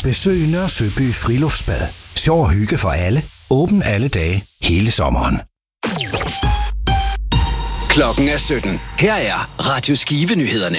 Besøg Nørre Søby Friluftsbad. Sjov og hygge for alle. Åben alle dage, hele sommeren. Klokken er 17. Her er Radio Skive-nyhederne.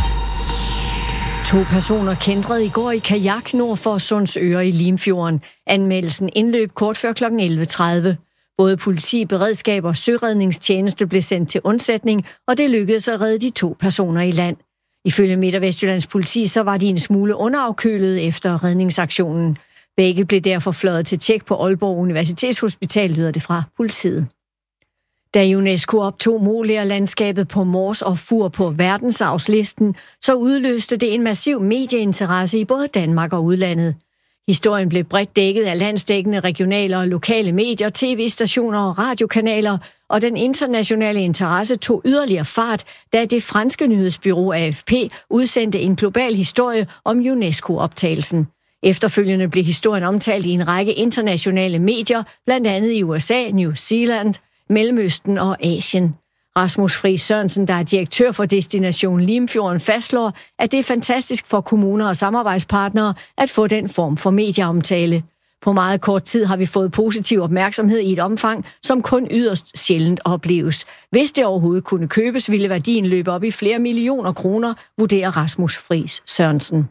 2 personer kæntrede i går i kajak nord for Sundsøre i Limfjorden. Anmeldelsen indløb kort før kl. 11.30. Både politi, beredskab og søredningstjeneste blev sendt til undsætning, og det lykkedes at redde de 2 personer i land. Ifølge Midt- og Vestjyllands politi, så var de en smule underafkølet efter redningsaktionen. Begge blev derfor fløjet til tjek på Aalborg Universitetshospital, lyder det fra politiet. Da UNESCO optog Moler-landskabet på Mors og Fur på verdensarvslisten, så udløste det en massiv medieinteresse i både Danmark og udlandet. Historien blev bredt dækket af landsdækkende, regionale og lokale medier, tv-stationer og radiokanaler, og den internationale interesse tog yderligere fart, da det franske nyhedsbureau AFP udsendte en global historie om UNESCO-optagelsen. Efterfølgende blev historien omtalt i en række internationale medier, blandt andet i USA, New Zealand, Mellemøsten og Asien. Rasmus Friis Sørensen, der er direktør for Destination Limfjorden, fastslår, at det er fantastisk for kommuner og samarbejdspartnere at få den form for medieomtale. På meget kort tid har vi fået positiv opmærksomhed i et omfang, som kun yderst sjældent opleves. Hvis det overhovedet kunne købes, ville værdien løbe op i flere millioner kroner, vurderer Rasmus Friis Sørensen.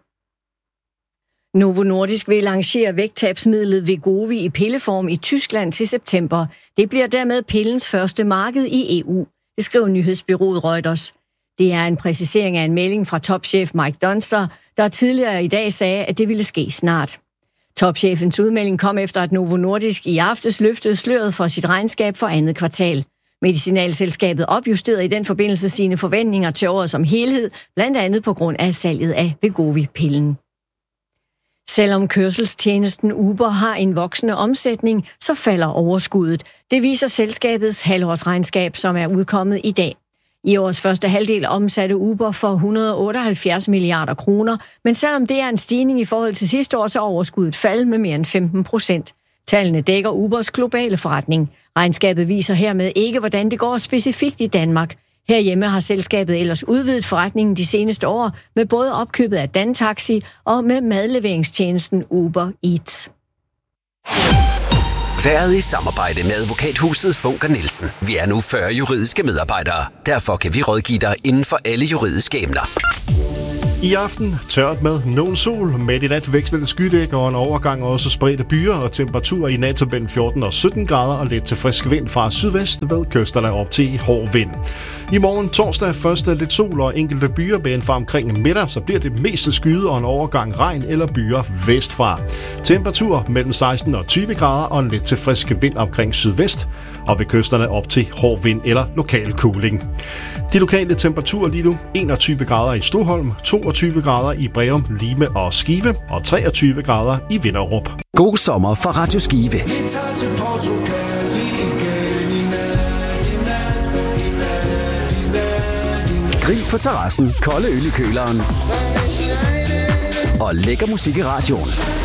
Novo Nordisk vil lancere vægttabsmidlet Wegovy i pilleform i Tyskland til september. Det bliver dermed pillens første marked i EU. Det skriver nyhedsbureauet Reuters. Det er en præcisering af en melding fra topchef Mike Dunster, der tidligere i dag sagde, at det ville ske snart. Topchefens udmelding kom efter, at Novo Nordisk i aftes løftede sløret for sit regnskab for andet kvartal. Medicinalselskabet opjusterede i den forbindelse sine forventninger til året som helhed, blandt andet på grund af salget af Wegovy-pillen. Selvom kørselstjenesten Uber har en voksende omsætning, så falder overskuddet. Det viser selskabets halvårsregnskab, som er udkommet i dag. I årets første halvdel omsatte Uber for 178 milliarder kroner, men selvom det er en stigning i forhold til sidste år, så er overskuddet faldet med mere end 15%. Tallene dækker Ubers globale forretning. Regnskabet viser hermed ikke, hvordan det går specifikt i Danmark. Herhjemme har selskabet ellers udvidet forretningen de seneste år med både opkøbet af Dantaxi og med madleveringstjenesten Uber Eats. Været i samarbejde med advokathuset Funker Nielsen. Vi er nu 40 juridiske medarbejdere. Derfor kan vi rådgive dig inden for alle juridiske emner. I aften tørt med nogen sol, med i nat vekslende skydæk og en overgang også spredte byer og temperaturer i nat mellem 14 og 17 grader og lidt til frisk vind fra sydvest ved kysterne op til hård vind. I morgen torsdag først lidt sol og enkelte byer, men fra omkring middag så bliver det meste skyde og en overgang regn eller byer vestfra. Temperatur mellem 16 og 20 grader og en lidt til frisk vind omkring sydvest og ved kysterne op til hård vind eller lokal kuling. De lokale temperaturer lige nu 21 grader i Stoholm, 22 grader i Breum, Lime og Skive og 23 grader i Vinderup. God sommer fra Radio Skive. Vi tager til Portugal igen i nat. Grill på terrassen, kolde øl i køleren og lækker musik i radioen.